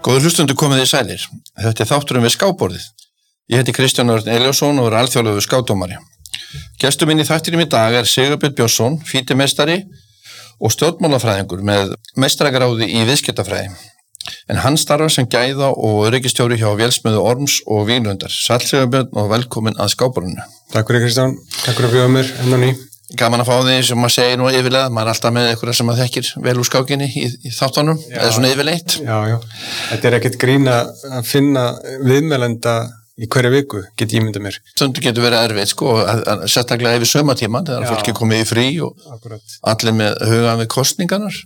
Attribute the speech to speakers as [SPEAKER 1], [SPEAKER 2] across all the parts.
[SPEAKER 1] Góður hlustundur komið þið sælir. Þetta þátturinn við skákborðið. Ég heiti Kristján Örn Elíasson og alþjóðlegur skákdómari. Gestur minn í þættinum í dag Sigurbjörn Björnsson, fítimeistari og stjórnmálafræðingur með meistaragráðu í viðskiptafræði. En hann starfar sem gæða- og öryggistjóri hjá Vélsmiðju Orms og Víglundar. Sæll Sigurbjörn og velkomin að skákborðinu.
[SPEAKER 2] Takk fyrir Kristján, takk fyrir að bjóða mér enn og ný.
[SPEAKER 1] Gaman að fá því sem maður segir nú yfirlega, maður alltaf með eitthvað sem maður þekkir vel úr skákinni í þáttunum, eða svona yfirleitt.
[SPEAKER 2] Já, þetta ekkert grín að finna viðmælenda í hverja viku, get ég ímyndað mér.
[SPEAKER 1] Stundu getur verið erfitt, sérstaklega yfir sömatíman, þegar fólki komið í frí og allir með hugan við kosningarnar.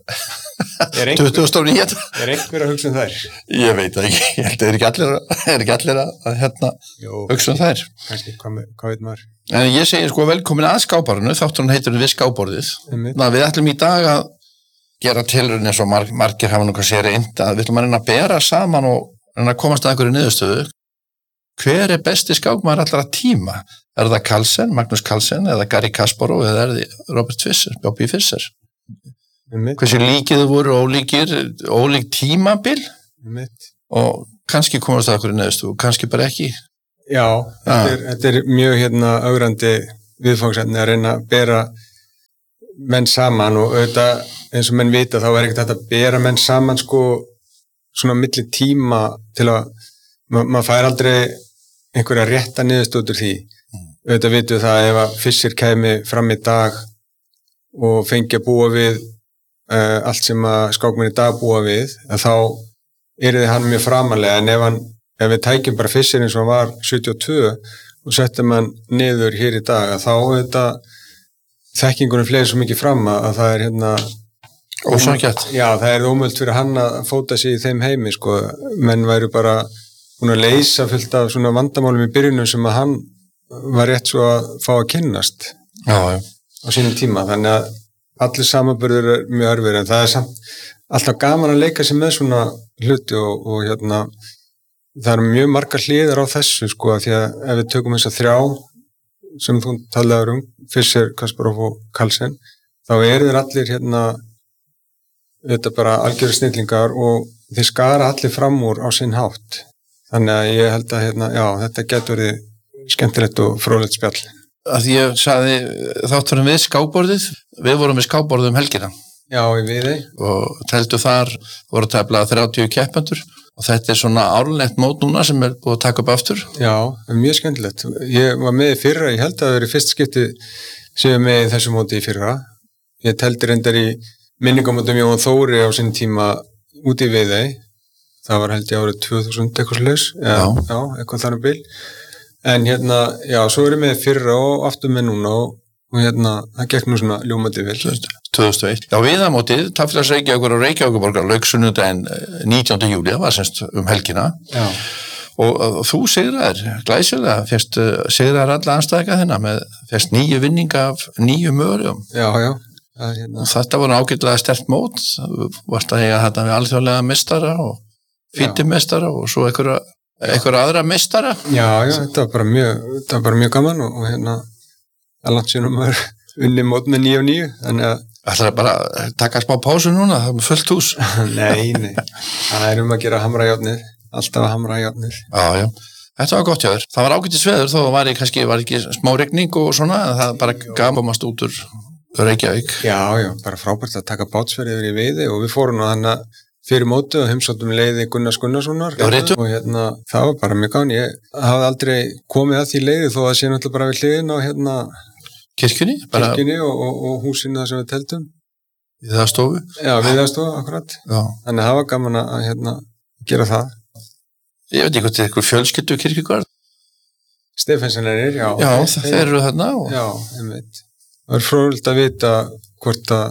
[SPEAKER 1] 2009.
[SPEAKER 2] Er einhver að hugsa þær?
[SPEAKER 1] Ég veit það ekki, ég held að ekki allir að hugsa þær.
[SPEAKER 2] Kannski, hvað veit maður?
[SPEAKER 1] En ég segi velkomin að skákborðinu, þátturinn heitir við skákborðið. Við ætlum í dag að gera tilraun eins og margir hafa nú hvað sér reynt, að við ætlum að reyna að bera saman og reyna að komast að einhverju niðurstöðu. Hver besti skákmaður allra tíma? Það Carlsen, Magnús Carlsen, eða Garry Kasparov, eða það Robert Fischer, Bobby Fischer? Hversu líkið þau voru ólík tímabil? Og kannski komast að einhverju niðurstöðu, kannski bara ekki.
[SPEAKER 2] Já, þetta mjög augrandi viðfangsefni að reyna að bera menn saman og auðvitað eins og menn vita þá ekkert hægt að bera menn saman svona milli tíma til að maður fær aldrei einhverja rétta niðurstöður því. Auðvitað vitum það ef að Fischer kæmi fram í dag og fengi að búa við allt sem að skákmenn í dag búa við, að þá yrði hann mjög framalega, en ef við tækjum bara Fischer eins og hann var 72 og settum hann niður hér í dag, að þá auðvitað þekkingunum fleiri svo mikið fram að það er
[SPEAKER 1] ósanngjarnt.
[SPEAKER 2] Já, það er ómögulegt fyrir hann að fóta sig í þeim heimi, menn væru bara búin að leysa fullt af svona vandamálum í byrjunum sem að hann var rétt svo að fá að kynnast á sínum tíma, þannig að allir samanburður er mjög erfir, en það er samt alltaf gaman að leika sig með svona hluti og það eru mjög margar hliðar á þessu því að ef við tökum þess að þrjá sem þú talaður Fischer, Kasparov og Carlsen, þá þeir allir þetta bara algjöru snillingar og þeir skara allir fram úr á sinn hátt. Þannig að ég held að þetta getur verið skemmtilegt og fróðlegt spjall.
[SPEAKER 1] Að ég sagði þátturinn við skákborðið, við vorum við skákborðið helgina.
[SPEAKER 2] Já, í Viðey.
[SPEAKER 1] Og teltu þar voru tæplega 30 keppendur og þetta er svona árlegt mót núna sem er búið að taka upp aftur.
[SPEAKER 2] Já, mjög skemmtilegt. Ég var með í fyrra, ég held að það verið fyrst skipti sem ég með í þessu móti í fyrra. Ég teldi reyndar í minningamótum Jón Þóri á sinni tíma út í Viðey. Það var held ég árið 2000 eitthvað slags. Já, eitthvað þannig bil. En svo er ég með fyrra og aftur með núna og það gekk nú svona ljómandi vel.
[SPEAKER 1] 2001. Já, viðamótið, Taflas Reykjavíkur og Reykjavíkurborgar lauk sunnudaginn 19. júlí, það var semst helgina. Já. Og þú sigraðir glæsilega, fyrst sigraðir alla anstæðinga þinna með fyrst 9 vinninga af 9 mögulegum.
[SPEAKER 2] Já.
[SPEAKER 1] Og þetta var ágætlega sterkt mót, þú varst að eiga þetta við alþjóðlega meistara og fítimeistara og svo einhverja aðra meistara.
[SPEAKER 2] Já, þetta var bara mjög gaman og að langt sínum var unni mót með 9 og 9, þannig að
[SPEAKER 1] ætlar bara að taka smá pásu núna, það er fullt hús.
[SPEAKER 2] Nei, það er að gera hamrajárnir, alltaf að hamrajárnir.
[SPEAKER 1] Já, þetta var gott hjá þér. Það var ágætis veður, þó var ekki smá rigning og svona, en það bara gamast út úr Reykjavík.
[SPEAKER 2] Já, bara frábært að taka bátsferð yfir í Viðey og við fórum þannig fyrir mótu og heimsóttum leiði Gunnars Gunnarssonar og það var bara mjög gaman. Ég hafði aldrei komið að því leiði þó að sé náttúrulega bara við hliðin á kirkjunni og húsinu þar sem við teltum. Við það stofu? Já, við það stofu, akkurat. Já. Þannig að það var gaman að gera það.
[SPEAKER 1] Ég veit ekki hvað þetta er eitthvað fjölskyldu kirkjugarð.
[SPEAKER 2] Stefánssonarnir, já.
[SPEAKER 1] Já, þeir eru þarna.
[SPEAKER 2] Já, einmitt. Það er fróðlegt að vita hvort að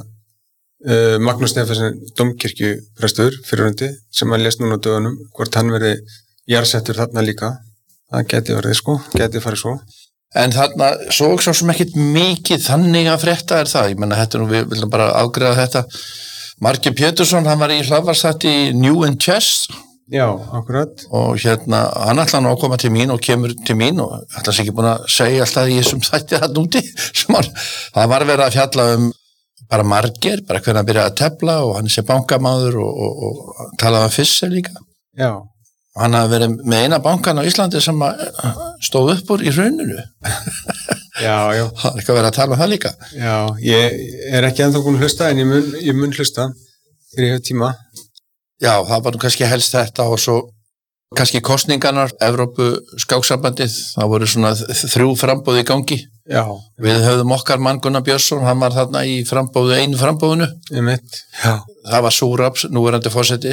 [SPEAKER 2] Magnús Stefánsson dómkirkjuprestur fyrrverandi sem hann lést núna á dögunum, hvort hann verði jarðsettur þarna líka. Það geti farið svo.
[SPEAKER 1] En þarna, svo sem ekkert mikið þannig að frétta er það. Ég menna, við viljum bara afgreiða þetta. Marki Pétursson, hann var í hlaðvarpsþætti í New in Chess.
[SPEAKER 2] Já, akkurat.
[SPEAKER 1] Og hann ætlaði nú að koma til mín og kemur til mín og ætlaði ekki búin að segja alltaf í þessum þætti þarna úti. Það var verið að fjalla bara margir, bara hvernig að byrja að tefla og hann sé bankamáður og talaði Fischer líka.
[SPEAKER 2] Já.
[SPEAKER 1] Og hann hafi verið með eina bankan á Íslandi sem stóð upp úr í hruninu.
[SPEAKER 2] Já.
[SPEAKER 1] Það er eitthvað verið að tala um það líka.
[SPEAKER 2] Já, ég ekki ennþá búin að hlusta, en ég mun hlusta fyrir ég hef tíma.
[SPEAKER 1] Já, það var nú kannski helst þetta og svo kannski kosningarnar, Evrópu skáksambandið, það voru svona 3 framboð í gangi.
[SPEAKER 2] Já.
[SPEAKER 1] Við höfðum okkar mann Gunnar Björnsson, hann var þarna í einu frambóðinu.
[SPEAKER 2] Já.
[SPEAKER 1] Það var Súraps, núverandi forseti,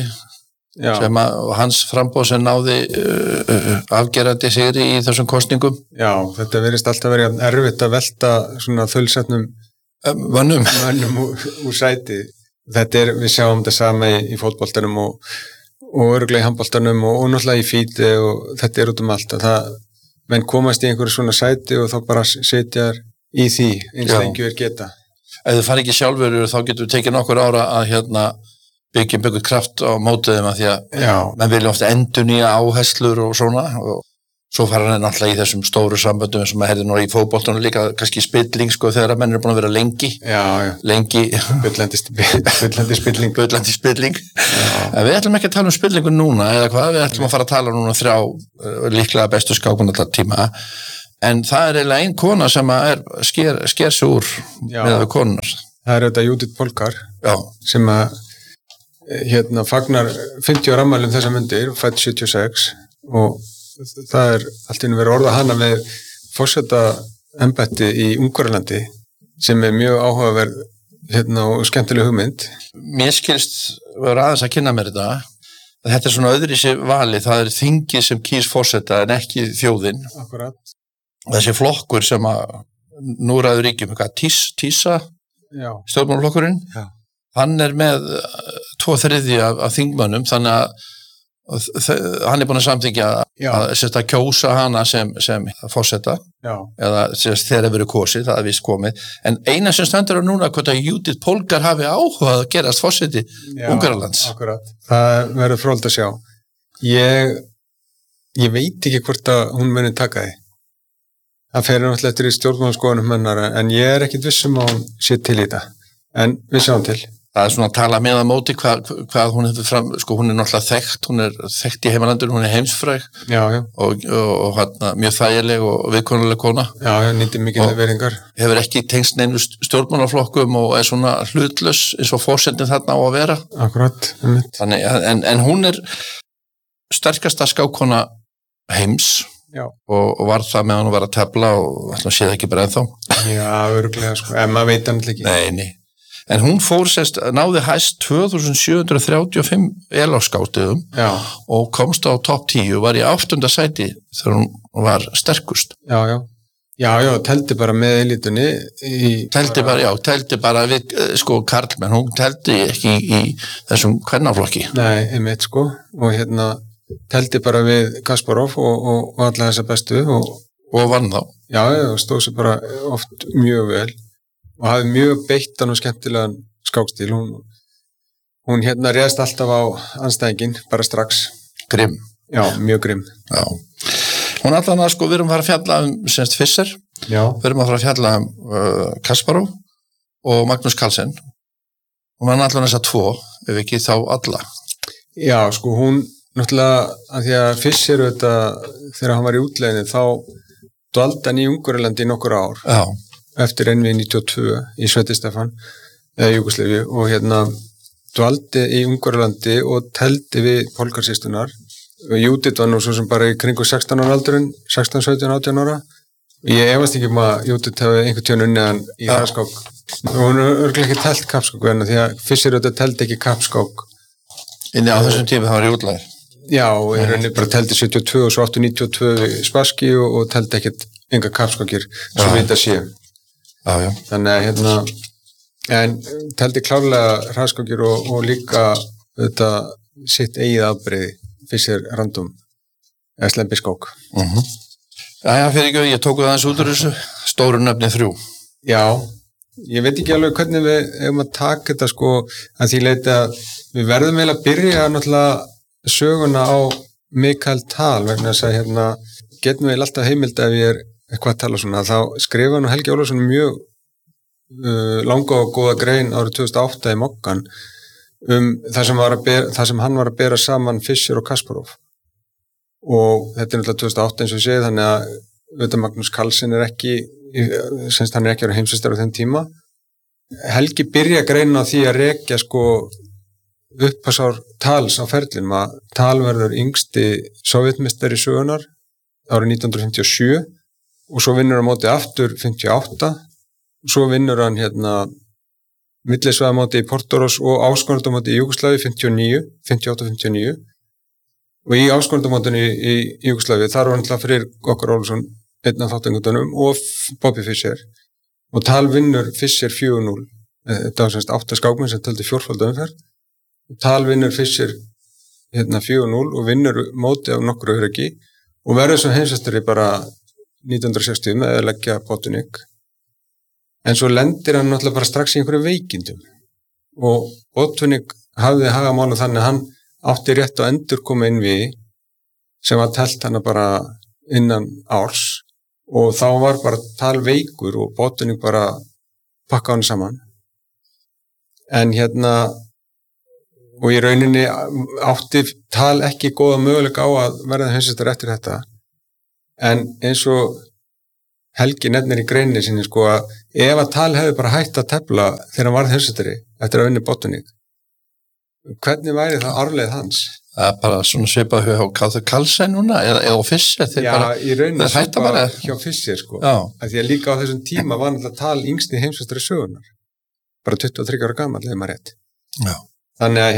[SPEAKER 1] og hans frambóð sem náði afgerandi sigri í þessum kosningum.
[SPEAKER 2] Já, þetta verðist alltaf verið erfitt að velta svona þölsetnum
[SPEAKER 1] mönnum
[SPEAKER 2] úr sæti. Við sjáum þetta sama í fótboltanum og örugglega í handboltanum og náttúrulega í fíti og þetta út allt að menn komast í einhverju svona sæti og þá bara setjar í því eins lengi geta.
[SPEAKER 1] Ef þið fari ekki sjálfur þá getur við tekið nokkur ára að byggja kraft á mótiðum að því að menn vilja ofta endurnýja áherslur og svona og svo fara hann náttúrulega í þessum stóru samböndum sem að heyrði nú í fótboltanum líka kannski spilling þegar menn búin að vera lengi. Lengi
[SPEAKER 2] bullandi
[SPEAKER 1] spilling. En við ætlum ekki að tala um spillingu núna eða hvað, við ætlum að fara að tala núna 3 líklega bestu skákmynda allar tíma. En það er eiginlega ein kona sem sker sig úr með við konunar.
[SPEAKER 2] Það er þetta Judith Polgar sem að fagnar 50 ára afmæli þessa mundir, fædd 76 og það er allt inni verið orða hana með forseta embætti í Ungverjalandi sem er mjög áhugaverð og skemmtileg hugmynd.
[SPEAKER 1] Mér skilst vera aðeins að kynna mér þetta er svona öðruvísi vali, það er þingið sem kýs forseta en ekki þjóðin.
[SPEAKER 2] Akkurat.
[SPEAKER 1] Þessi flokkur sem að nú ræður ríkjum, TISA stjórnmálaflokkurinn, hann er með 2/3 af þingmönnum, þannig að hann er búin að samþykkja að kjósa hana sem forseta eða þegar verið kosið, það er vist komið en eina sem stendur á núna hvort að Judith Polgar hafi áhugað að gerast forseti Ungverjalands.
[SPEAKER 2] Akkurat, það verður fróðlegt að sjá. Ég veit ekki hvort að hún muni taka því. Það fer náttúrulega eftir í stjórnmálaskoðunum hennar en ég er ekkit viss að hún sé til í þetta en við sjáum til.
[SPEAKER 1] Það er svona að tala með að móti hvað hún hefur fram, hún er náttúrulega þekkt, hún er þekkt í heimalandinu, hún er heimsfræg og mjög þægileg og viðkonuleg kona.
[SPEAKER 2] Já, nýtti mikið veringar.
[SPEAKER 1] Hefur ekki tengst neinu stjórnmálaflokkum og er svona hlutlaus eins og forsendin þarna á að vera.
[SPEAKER 2] Akkurat.
[SPEAKER 1] Þannig, en hún er sterkasta skákkona heims og var það með hann var að tefla og alltaf sé það ekki bara ennþá.
[SPEAKER 2] Já, öruglega, en maður veit hann ekki.
[SPEAKER 1] Nei. En hún náði hæst 2735 eláskátiðum og komst á topp 10 og var í 8. sæti þegar hún var sterkust.
[SPEAKER 2] Já, teldi bara með elitunni.
[SPEAKER 1] Teldi bara við, karlmenn, hún teldi ekki í þessum kvennaflokki.
[SPEAKER 2] Nei, einmitt, og teldi bara við Kasparov og alla þessa bestu
[SPEAKER 1] og vann þá.
[SPEAKER 2] Já, stóð sér bara oft mjög vel. Og hafði mjög beittan og skemmtilegan skákstíl. Hún réðst alltaf á andstæðinginn, bara strax.
[SPEAKER 1] Grimm.
[SPEAKER 2] Já, mjög grimm.
[SPEAKER 1] Já. Hún allan að við erum að fara að fjalla um Fischer.
[SPEAKER 2] Já.
[SPEAKER 1] Við erum að fara að fjalla um Kasparov og Magnús Carlsen. Hún var allan þess að 2, ef ekki þá alla.
[SPEAKER 2] Já, hún náttúrulega, að því að Fischer þegar hann var í útleginu, þá dvaldi hann í Ungverjalandi í nokkur ár.
[SPEAKER 1] Já.
[SPEAKER 2] Eftir NV 92 í Sveitistefan eða Júgóslavíu og dvaldi í Ungverjalandi og teldi við Polgarsýstunar. Judith var nú svo sem bara í kringu 16 ára aldurinn, 16, 17, 18 ára. Ég efast ekki að Judith hefði einhvern tíðan unnið hann í hraðskák. Hún er örgulega ekki telt kappskák því að Fischer teldi ekki kappskák.
[SPEAKER 1] Inni á þessum tíma það var í útlæðir.
[SPEAKER 2] Já, og bara teldi 72 og svo 892 Spassky og teldi ekkert enga kappskákir svo vita sé.
[SPEAKER 1] Já.
[SPEAKER 2] Þannig að en teldi klárlega hraðskákir og líka þetta sitt eigið afbrigði Fischer random eða slembiskák.
[SPEAKER 1] Já, fyrir ekki, ég tóku það eins út úr þessu stóru nöfni 3.
[SPEAKER 2] Já, ég veit ekki alveg hvernig við hefum að taka þetta að því leiti að við verðum vel að byrja náttúrulega söguna á Mikael Tal vegna þess að getum við alltaf heimild ef ég eitthvað að tala svona, þá skrifa nú Helgi Ólafsson mjög langa og góða grein árið 2008 í Mokkan það sem hann var að bera saman Fischer og Kasparov og þetta náttúrulega 2008 eins og ég segið, þannig að Magnús Carlsen hann er ekki að vera heimsmeistari á þeim tíma. Helgi byrja að greina á því að rekja sko upphafsár Tals á ferlinum, að Tal verður yngsti sovjetmeistari sögunar árið 1957 og svo vinnur hann móti aftur 58 og svo vinnur hann millisvæðamóti í Portoroz og áskorundamóti í Júgoslavi 58-59 og í áskorundamótinu í Júgoslavi þar var hann fyrir Okkar Ólafsson einn af þáttangutunum og Bobby Fischer og Tal vinnur Fischer 4-0. Þetta var semst 8 skákmenn sem töldu fjórfalda umferð. Tal vinnur Fischer 4-0 og vinnur móti af nokkru öryggi og verður sem heimsmeistari bara 1960 með að leggja Botvinnik. En svo lendir hann náttúrulega bara strax í einhverju veikindum og Botvinnik hafði hagamála þannig að hann átti rétt að endur koma inn við sem var telt hana bara innan árs og þá var bara Tal veikur og Botvinnik bara pakka hann saman. En og í rauninni átti Tal ekki góða möguleika á að verða heimsmeistari eftir þetta. En eins og Helgi nefnir í greinni sinni sko að ef að Tal hefði bara hætt að tefla þegar hann varð heimsmeistari eftir að vinna Botvinnik, hvernig væri það arfleið hans?
[SPEAKER 1] Það bara svona svipað hjá Carlsen núna eða Fischer.
[SPEAKER 2] Já, í rauninni svipað hjá Fischer sko. Að því að líka á þessum tíma var náttúrulega Tal yngsti heimsmeistari sögunar. Bara 23 ára gamall, ef maður rétt.
[SPEAKER 1] Já.
[SPEAKER 2] Þannig að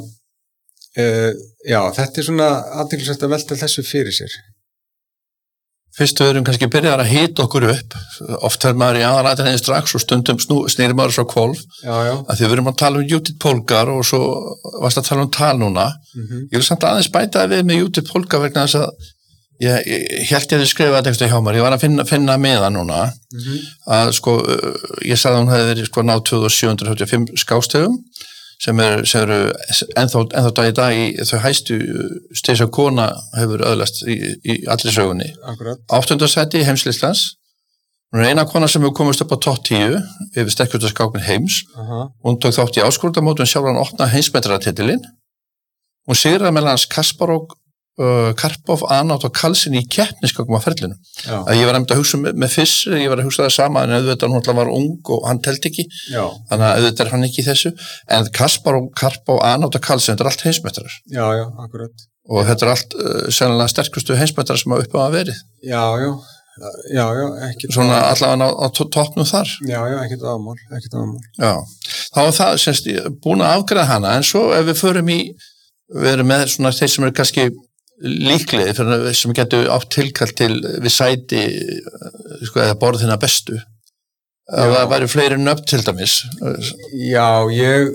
[SPEAKER 2] þetta svona athyglisvert að velta þessu fyrir sér.
[SPEAKER 1] Fyrst við erum kannski byrjar að hita okkur upp. Oft er maður í aðalættinni strax og stundum snýrir maður svo hvolf.
[SPEAKER 2] Já.
[SPEAKER 1] Að því við erum að tala Judith Polgar og svo varst að tala Tal núna. Ég vil samt aðeins bæta við með Judith Polgar vegna þess að ég held ég að skrifa þetta eitthvað hjá mér. Ég var að finna með það núna. Að sko, ég sagði að hún hefði verið sko náð 2775 skákstöðum sem eru ennþá dag í dag í þau hæstu stig sem kona hefur öðlast í allri sögunni.
[SPEAKER 2] Akkurat.
[SPEAKER 1] 8. sæti í heimslistands. Hún eina kona sem hefur komist upp á topp 10 yfir sterkustu skákmenn heims. Hún tók þátt í áskorundamótum sjálfan 8. heimsmeistaratitilinn. Hún sigraði meðal hans Kasparov, Karpov, Anand og Carlsen í keppniskákum á ferlinu. Að ég var að hugsa með Fischer, ég var að hugsa það sama en auðvitað hún var ung og hann teldi ekki. Þannig að auðvitað er hann ekki í þessu en Kasparov, Karpov, Anand og Carlsen þetta er allt heimsmeistarar.
[SPEAKER 2] Já, akkurat. Og
[SPEAKER 1] þetta er allt sennilega sterkustu heimsmeistarar sem hafa upp á að verið.
[SPEAKER 2] Já, ekkert
[SPEAKER 1] svona allavega á toppnum þar.
[SPEAKER 2] Já, ekkert ámál.
[SPEAKER 1] Já, þá er það semst búin að afgreiða hana en svo ef við förum í við erum með svona þeir sem eru kannski líklegir fyrir sem getur átt tilkall til við sæti sko, eða borðina bestu að það væri fleiri nöfn til dæmis.
[SPEAKER 2] Já, ég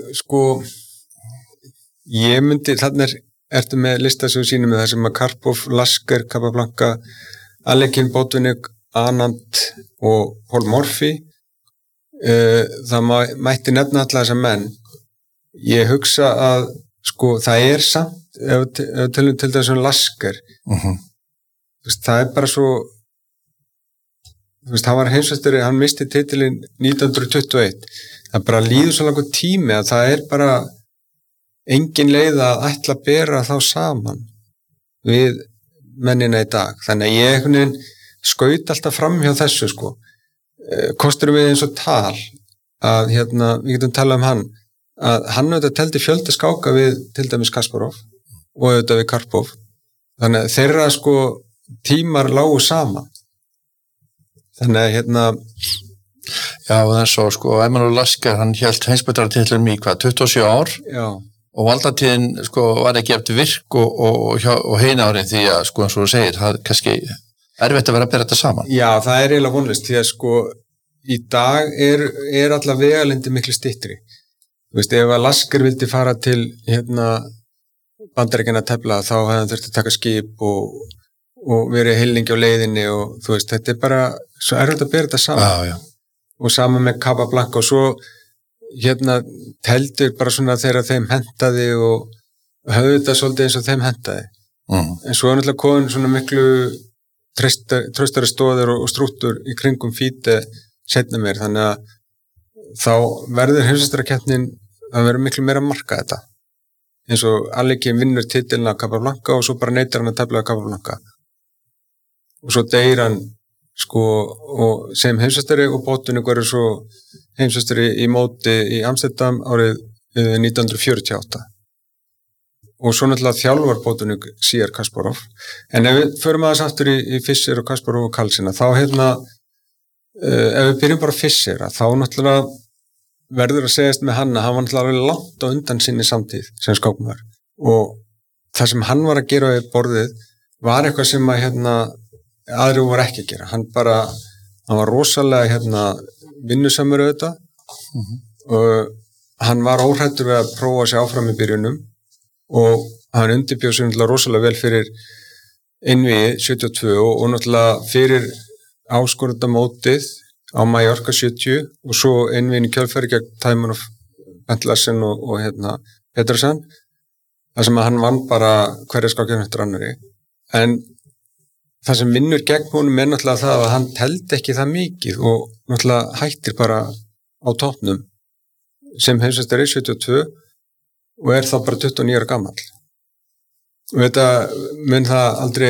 [SPEAKER 2] myndi þannig ertu með lista sem sýnir með það sem að Karpov, Lasker, Capablanca, Alekhine, Botvinnik, Anand og Paul Morphy það mætti nefna alla þessa menn. Ég hugsa að sko það er samt ef tölum til þessum Lasker það er bara svo hann var heimsmeistari, hann misti titilinn 1921 það bara líður svo langur tími að það er bara engin leið að ætla að bera þá saman við mennina í dag þannig að ég skaut alltaf fram hjá þessu sko kosturum við eins og Tal að við getum talað hann að hann auðvitað teldi fjölda skáka við til dæmis Kasparov og auðvitað við Karpov þannig að þeirra sko tímar lágu saman þannig að
[SPEAKER 1] Já, það er svo sko Emanuel Lasker, hann hélt heimsmeistaratitilinn í 27 ár
[SPEAKER 2] Já.
[SPEAKER 1] Og valdatíðin sko var ekki eftir virk og heina árin því að sko eins og þú segir, það er kannski erfitt að vera að bera þetta saman.
[SPEAKER 2] Já, það er eiginlega vonlist því að sko í dag er alla vegalindi miklu styttri. Þú veist, ef að Lasker vildi fara til Bandaríkjanna að tefla þá hefði hann þurft að taka skip og verið heilningi á leiðinni og þú veist, þetta er bara svo erfitt að bera þetta saman.
[SPEAKER 1] Já.
[SPEAKER 2] Og saman með Capablanca og svo teldur bara svona þegar þeim hentaði og höfðu þetta svolítið eins og þeim hentaði. En svo er náttúrulega komin svona miklu traustari stóður og strúttur í kringum Fide seinna meir, þannig að þá verður heimsmeistarakeppnin það verður miklu meira að marka þetta eins og Alliki vinnur titilina á Capablanca og svo bara neitar hann að tefla á Capablanca og svo deyr hann sko og sem heimsmeistari og Bottunic verður svo heimsmeistari í móti í Amsterdam árið 1948 og svo náttúrulega þjálfar Bottunic C.R. Kasparov en ef við förum aðeins aftur í Fischer og Kasparov og Kalsina þá ef við byrjum bara Fischer þá náttúrulega verður að segjast með hann var náttúrulega langt á undan sinni samtíð sem skákmaður og það sem hann var að gera við borðið var eitthvað sem að aðri var ekki að gera hann var rosalega vinnusamur auðvitað og hann var óhræddur við að prófa sig áfram í byrjunum og hann undirbjóð sig náttúrulega rosalega vel fyrir einvíi 72 og náttúrulega fyrir áskorundamótið á Mallorca 70 og svo einvíin í kjölfæri gegn Taimanov, Bent-Larsen og Petersen þar sem að hann vann bara hverja skákjörn eftir annari en það sem vinnur gegn honum náttúrulega það að hann teldi ekki það mikið og náttúrulega hættir bara á toppnum sem heimsmeistari 72 og þá bara 29 ára gamall og þetta mun það aldrei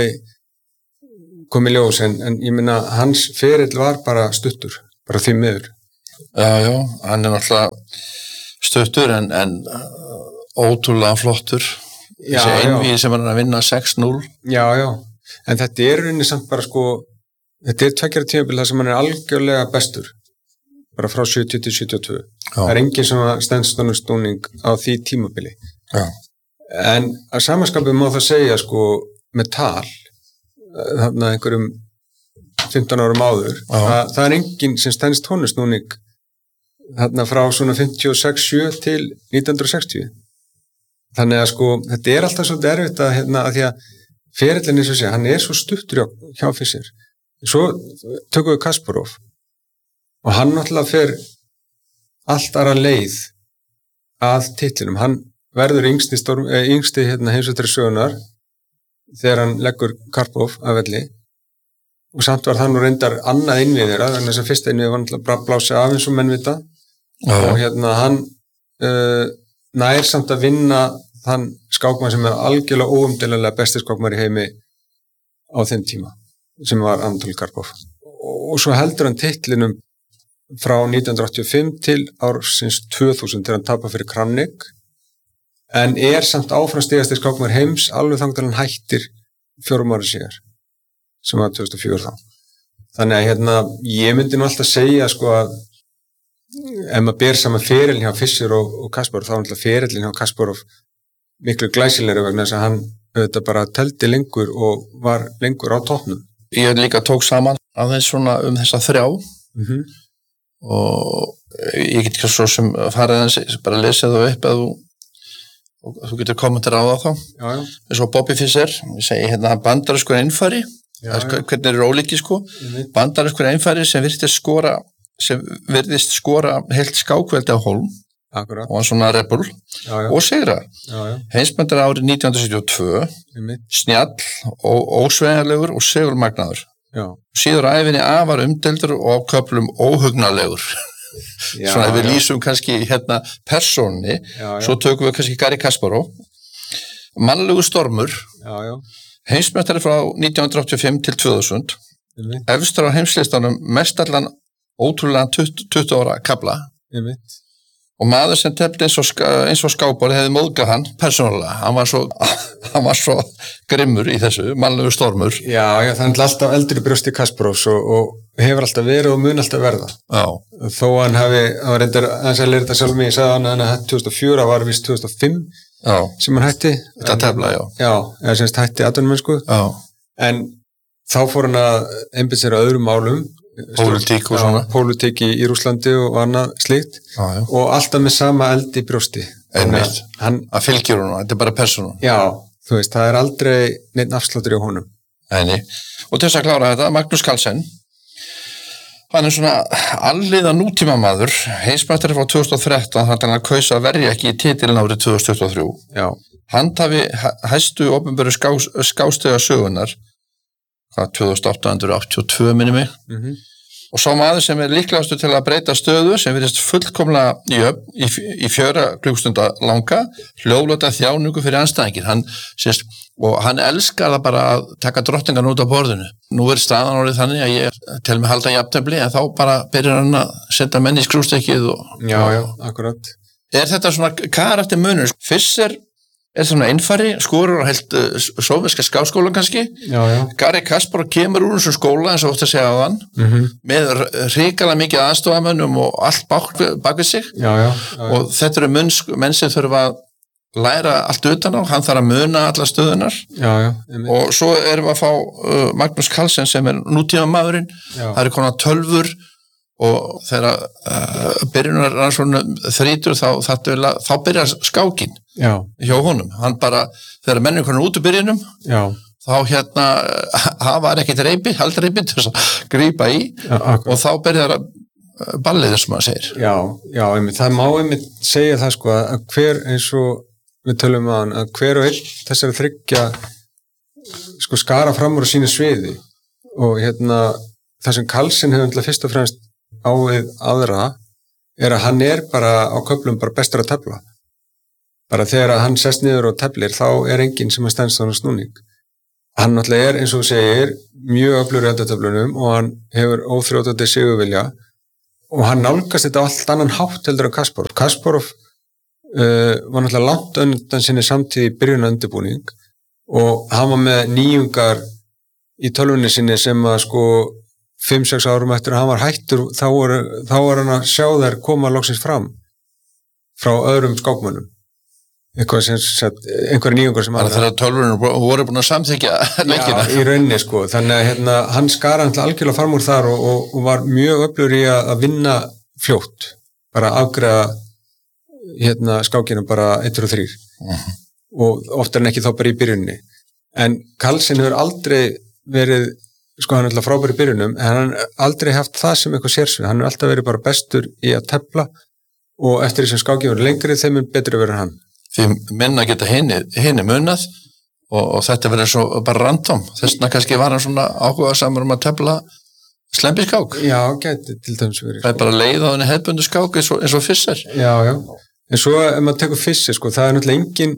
[SPEAKER 2] komið ljós en ég meina hans ferill var bara stuttur, bara því miður.
[SPEAKER 1] Já, hann náttúrulega stuttur en ótrúlega flottur. Þessi einvígi sem hann að vinna 6-0.
[SPEAKER 2] Já, en þetta rauninni samt bara sko, þetta 2 ára tímabil þar sem hann algjörlega bestur, bara frá 70 til 72. Já. Það engin sem stendur snúning á því tímabili. Já. En að samanskapið má það segja sko með tal þarna einhverjum 15 árum áður að það enginn sem stendst tónlisnúning þarna frá svona 56-7 til 1960 þannig að sko þetta alltaf svolítið erfitt að því að ferillin eins og sé, hann svo stuttur hjá Fischer svo tökum við Kasparov og hann náttúrulega fer allt aðra leið að titlinum, hann verður yngsti heimsmeistari sögunar þegar hann leggur Karpov af velli og samt var það nú reyndar annað innvið þeirra, þannig að þess að fyrsta innvið var náttúrulega blási af eins og menn vita og hann nær samt að vinna þann skákmann sem algjörlega óumdeilanlega besti skákmaður í heimi á þeim tíma sem var Anatoli Karpov og svo heldur hann titlinum frá 1985 til ársins 2000 þegar hann tapar fyrir Kramnik en samt áfram stigasti skákmaður heims alveg þangt að hann hættir 4 ára síðar sem var 2004 þá. Þannig að ég myndi nú alltaf segja sko að ef maður ber saman ferilin hjá Fischer og Kasparov þá er alltaf ferilin hjá Kasparov miklu glæsilegri vegna þess að hann auðvitað bara teldi lengur og var lengur á toppnum.
[SPEAKER 1] Ég líka tók saman aðeins svona þessa 3 og ég get ekki svo sem farið eins bara lesið það upp og þú getur kommentir á það þá. Já. Eins og Bobby Fischer, ég segi bandarískur einfari, hvernig ólíki sko, bandarískur einfari sem virðist skora heilt skákveldi á hólm. Akkurat. Og hann svona rebel og sigra. Heimsmeistari árið 1972, snjall og ósveigjanlegur og segulmagnaður. Síður æfinni afar umdeildur og á köflum óhugnarlegur. Svona við lýsum kannski persónni, svo tökum við kannski Garri Kasparov mannlegu stormur heimsmeistari frá 1985 til 2000 efstur á heimslistanum mestallan ótrúlega 20 ára kafla og maður sem tefndi eins og skápari hefði móðgað hann persónulega, hann var svo grimmur í þessu, mannlegu stormur.
[SPEAKER 2] Já, það alltaf eldri brjósti Kasparovs og hefur alltaf verið og mun alltaf verða. Já. Þó hann var reyndar, aðeins að leira þetta sjálf mig, ég sagði hann að hann 2004, var vist 2005 sem hann hætti.
[SPEAKER 1] Þetta tefla, já.
[SPEAKER 2] Já, eða semst hætti atvinnumennsku. Já. En þá fór hann að einbeita sér á öðrum málum,
[SPEAKER 1] pólitík og svona.
[SPEAKER 2] Pólitík í Rússlandi og annað slíkt og alltaf með sama eldi brjósti.
[SPEAKER 1] Einmitt. Það fylgjur honum, þetta bara persónu.
[SPEAKER 2] Já, þú veist, það aldrei neitt afsláttur í honum.
[SPEAKER 1] Nei. Og til þess að klára þetta, Magnús Carlsen, hann svona alliða nútímamaður, heimsmeistari frá 2013, þannig að hann kaus að verja ekki í titilin árið 2023. Já. Handhafi hæstu opinberu skástega sögunar, 2882 minni mig. og sá maður sem líklegastur til að breyta stöðu sem virðist fullkomlega í 4 klukkstunda langa hljóðláta þjáningu fyrir andstæðinginn. Hann elskar það bara að taka drottningan út á borðinu. Nú staðan orðið þannig að ég tel mig halda jafntefli en þá bara byrjar hann að setja menn í skrúfstykkið
[SPEAKER 2] Já, akkurat.
[SPEAKER 1] Þetta svona karakter munur? Fischer svona einfari, skorur á heilt sovneska skáskólan kannski.
[SPEAKER 2] Já.
[SPEAKER 1] Garri Kasparov kemur úr þessu skóla eins og oft að segja á hann með hrikalega mikið aðstofamönnum og allt bak við sig.
[SPEAKER 2] Já.
[SPEAKER 1] Og þetta eru menn sem þurfa að læra allt utan á, hann þarf að muna alla stöðunar.
[SPEAKER 2] Já.
[SPEAKER 1] Og svo erum við að fá Magnús Carlsen sem nútíma maðurinn. Það eru konar tölvur og þegar byrjunar rannsóknum 30 þá byrjar skákin hjá honum. Hann bara, þegar mennir konar út úr byrjunum þá það var ekkert aldrei reipi til að grípa í og þá byrjar ballið sem maður segir.
[SPEAKER 2] Já, það má einmitt segja það sko að hver eins og við tölum að hver og einn þessari þriggja sko skara fram úr sínu sviði og það sem Carlsen hefur fyrst og fremst á við aðra að hann bara á köflum bara bestur að tefla. Bara þegar hann sest niður og teflir þá enginn sem stenst á hann snúning. Hann náttúrulega eins og þú segir mjög öflugur í endatöflunum og hann hefur óþrjótandi sigurvilja og hann nálgast þetta á allt annan hátt heldur en Kasparov. Kasparov var náttúrulega langt undan sinni samtíð í byrjun undirbúning og hann var með nýjungar í tölvunni sinni sem að sko 5-6 árum eftir að hann var hættur þá var hann að sjá þær koma loksins fram frá öðrum skákmönnum einhverja nýjungar sem
[SPEAKER 1] þegar tölvunum voru búin að samþykja leikina.
[SPEAKER 2] Já, í rauninni sko þannig að hann skara algjörlega fram úr þar og var mjög öflugur í að vinna fljótt bara afgreiða skákina bara 1 og 3 og oftar en ekki þá bara í byrjunni en Carlsen hefur aldrei verið sko hann frábær í byrjunum en hann aldrei haft það sem eitthvað sérsvið, hann alltaf verið bara bestur í að tefla og eftir því sem skákin verið lengri þeim betur að vera hann.
[SPEAKER 1] Því minna geta hinni munað og þetta verið svo bara random, þessna kannski var hann svona áhugasamur að tefla slembiskák.
[SPEAKER 2] Já, geti til dæmis verið.
[SPEAKER 1] Það bara leið á henni hefðbundu skák eins og Fischer.
[SPEAKER 2] Já, en svo ef maður tekur Fischer sko, það náttúrulega engin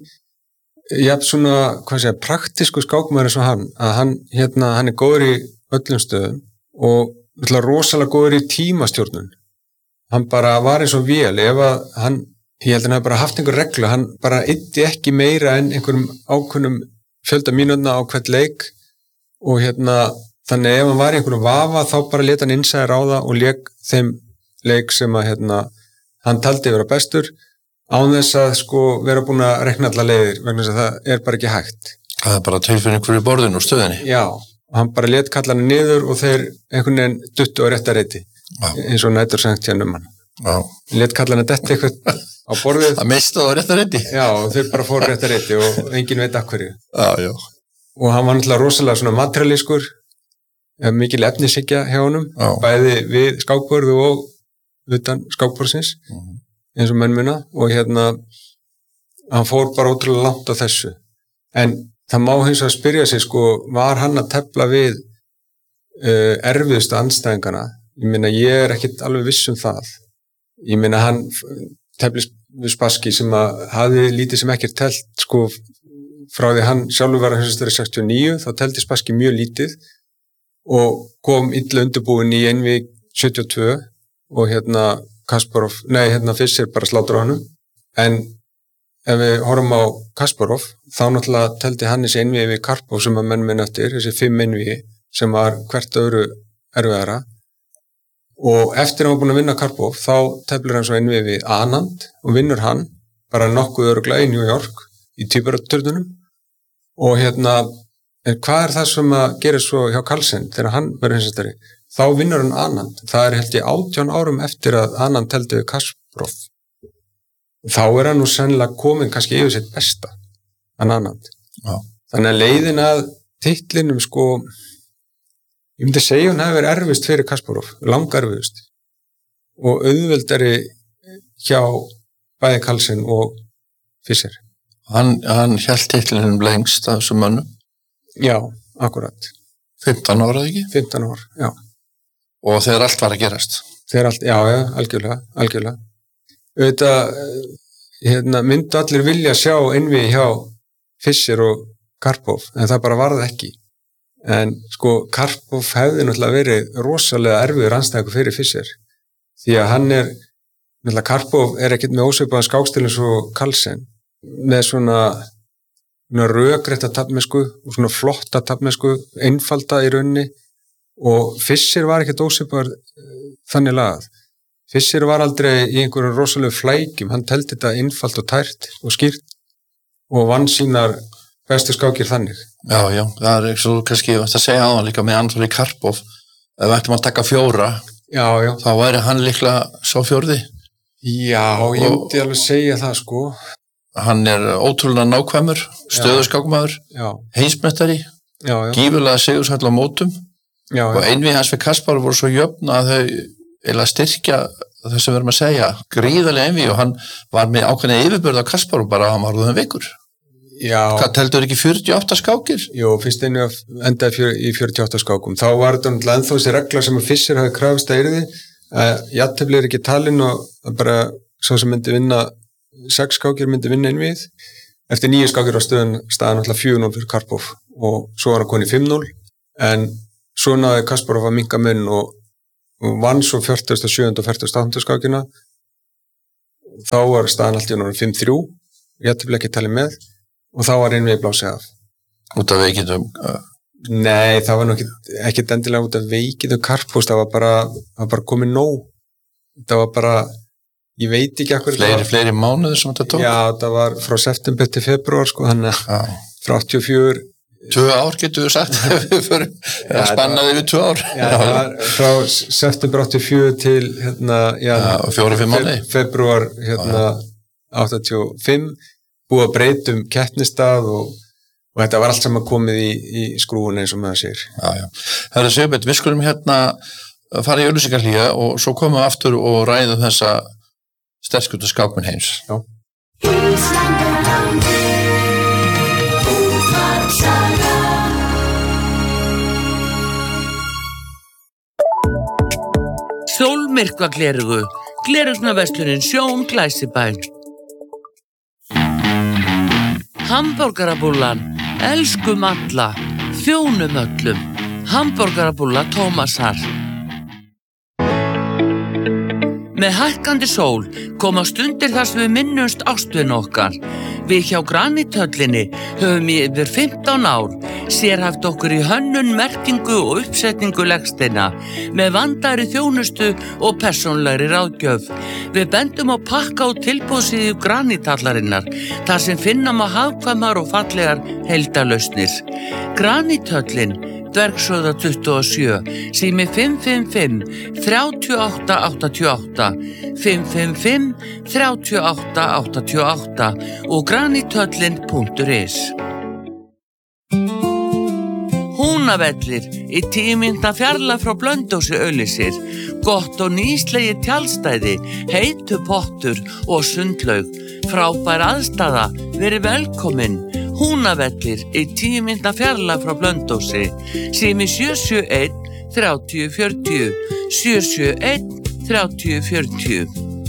[SPEAKER 2] svona, praktísku skákmaður eins og hann, að hann góður í öllum stöðum og rosalega góður í tímastjórnun. Hann bara var eins og vél, ef að hann, ég held að hann hefði bara haft einhver reglu, hann bara yddi ekki meira en einhverjum ákunnum fjölda mínútna á hvert leik og þannig ef hann var í einhverjum vafa þá bara leta hann innsæðir á það og lék þeim leik sem að hann taldi vera bestur án þess að sko vera búin að rekna alla leiðir vegna þess að það bara ekki hægt.
[SPEAKER 1] Það bara tilfinning fyrir borðinu og stöðinni.
[SPEAKER 2] Já, hann bara let kalla hann niður og þeir einhvern veginn duttu á rétta reyti eins og nætur sengt hérna hann. Let kalla hann detta eitthvað á borðið.
[SPEAKER 1] Það mistaði á rétta reyti.
[SPEAKER 2] Já, og þeir bara fóru rétta reyti og enginn veit af hverju.
[SPEAKER 1] Já.
[SPEAKER 2] Og hann var náttúrulega rosalega svona materialískur, mikil efnishyggja hjá honum, bæði við skákborð og utan skákborðsins. Eins og menn muna og hann fór bara ótrúlega langt á þessu en það má hins vegar spyrja sig sko, var hann að tefla við erfiðustu andstæðingana ég ekkit alveg viss það hann tefli við Spassky sem að hafði lítið sem ekkert telt sko frá því hann sjálfur var að 69 þá telti Spassky mjög lítið og kom illa undirbúin í einvíg 72 og Kasparov, Fischer bara slátur á hann en ef við horfum á Kasparov þá náttúrulega teldi hann þessi einvígi við Karpov sem að menn minn eftir, þessi 5 einvígi sem var hvert öðru erfiðara og eftir að hann var búin að vinna Karpov þá teflir hann svo einvígi við Anand og vinnur hann bara nokkuð örugglega í New York í Tvíburaturnunum og hvað það sem að gera svo hjá Carlsen þegar hann verður hinsastari þá vinnur hann Anand. Það held ég 18 árum eftir að Anand teldi við Kasparov. Þá hann nú sennilega komin kannski yfir sitt besta, hann Anand.
[SPEAKER 1] Já.
[SPEAKER 2] Þannig að leiðin að titlinum sko, ég myndi segja hún hefur verið erfist fyrir Kasparov, langerfist og auðveldari hjá bæði Carlsen og Fischer.
[SPEAKER 1] Hann hélt titlinum lengst af þessum mönnum?
[SPEAKER 2] Já, akkurat.
[SPEAKER 1] 15 ára ekki?
[SPEAKER 2] 15 ár, já.
[SPEAKER 1] Og þegar allt var að gerast.
[SPEAKER 2] Já, algjörlega. Auðvitað, myndu allir vilja sjá innví hjá Fischer og Karpov, en það bara varð ekki. En sko, Karpov hefði náttúrulega verið rosalega erfiður andstæðingur fyrir Fischer. Því að náttúrulega Karpov ekkert með ósvipaðan skákstil eins og Carlsen, með svona rökrétta taflmennsku og svona flotta taflmennsku, einfalda í rauninni, og Fischer var ekkert ósvipaður þannig lagað. Fischer var aldrei í einhverjum rosalegu flækjum, hann teldi þetta einfalt og tært og skýrt og vann sínar bestu skákir þannig.
[SPEAKER 1] Já, það svo kannski að segja á hann líka með Anatoli Karpov, ef við ættum að taka 4, þá væri hann líklega sá 4.
[SPEAKER 2] Já, ég myndi alveg segja það, sko.
[SPEAKER 1] Hann ótrúlega nákvæmur, stöðuskákmaður, heimsmeistari, gífurlega sigursæll á mótum, og einvið hans við Kasparov voru svo jöfn að þau eiginlega styrkja það sem við erum að segja, gríðarlega einvið, og hann var með ákveðna yfirbörð á Kasparov bara að hann var orðinn veikur. Hvað teldur ekki 48 skákir? Jú,
[SPEAKER 2] fyrst endaði í 48 skákum. Þá var þetta ennþá þessi regla sem að Fischer hafi krafist að yrði, að jafntefli ekki talin og bara svo sem myndi vinna 6 skákir myndi vinna innvið. Eftir 9 skákir á staðan alltaf 4-0 fyrir Karpov og svo var hann konið 5-0, en svo náði Kasparov að minnka mun og vann svo 47. og 48. skákina. Þá var staðan alltaf 5-3, jafntefli ekki talin með, og þá var innvið blásið af.
[SPEAKER 1] Út af veikindum?
[SPEAKER 2] Nei, það var ekki endilega út af veikindum Karpov, það var bara komið nóg. Það var bara, ég veit ekki akkur.
[SPEAKER 1] Fleiri mánuður sem þetta tók?
[SPEAKER 2] Já, það var frá september til februar, sko, þannig frá 84.
[SPEAKER 1] 2 ár getur við sagt, spannaði við 2 ár.
[SPEAKER 2] Já, það var frá september 84 til,
[SPEAKER 1] 4-5 mánuði.
[SPEAKER 2] Februar, 85. Búið að breytum keppnistað og þetta var allt saman komið í skrúun eins og maður sér.
[SPEAKER 1] Já. Herra Sigurbjörn, við skulum fara í auglýsingahlýja og svo komum við aftur og ræðum þessa sterkustu skákmenn heims.
[SPEAKER 2] Já.
[SPEAKER 3] Sólmyrkva glerugu, glerugnaverslunin Sjón Glæsibæ. Hamborgarabúllan, elskum alla, þjónum öllum. Hamborgarabúlla Tómasar. Með hækkandi sól koma stundir þar sem við minnumst ástvin okkar. Við hjá Granithöllinni höfum í yfir 15 ár sérhæft okkur í hönnun, merkingu og uppsetningu legsteina með vandaðri þjónustu og persónulegri ráðgjöf. Við bendum á pakka og tilboðsíðu Granithallarinnar þar sem finna má hagkvæmar og fallegar heildarlausnir. Granithöllin, Dvergsöða 27, sími 555 3888, 555 3888 og granithöllin.is. Húnavellir í 10 mínútna fjarlægð frá Blönduósi auglýsir. Gott og nýslegi tjaldstæði, heitu pottur og sundlaug. Frábær aðstaða, verið velkomin. Húnavellir í 10 mínútna fjarlægð frá Blönduósi. Sími 771 3040, 771 3040.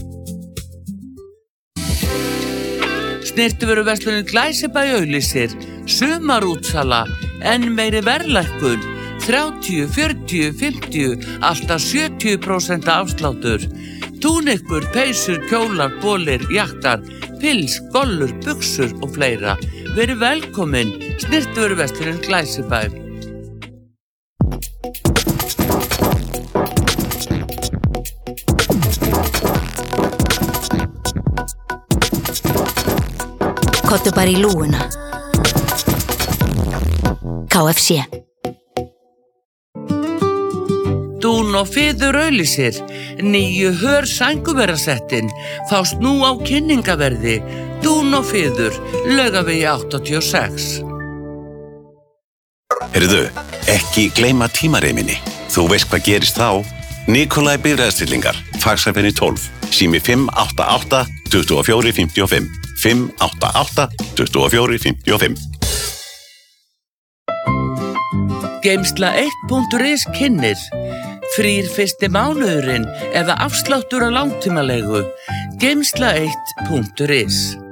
[SPEAKER 3] Snyrtivöruverslunin Glæsibæ auglýsir. Sumarútsala, enn meiri verðlækkun, 30, 40, 50, alltaf 70% afsláttur. Túnikkur, peysur, kjólar, bolir, jakkar, pils, gollur, buxur og fleira. Verið velkomin, Snyrtivöruverslunin Glæsibæ.
[SPEAKER 4] Kottu bara í lúguna. KFC.
[SPEAKER 3] Dún og Fiður auglýsir. Nýju hör sænguverasettin fást nú á kynningaverði. Dún og Fiður, Laugavegi 86.
[SPEAKER 5] Heyrðu, ekki gleyma tímareiminni. Þú veist hvað gerist þá? Nikolai Bifreiðastillingar, Faxafenni 12, sími 588 2455, 588 2455.
[SPEAKER 3] Geimsla 1.is kynnir. Frýr fyrsti mánuðurinn eða afsláttur á langtímalegu. Geimsla1.is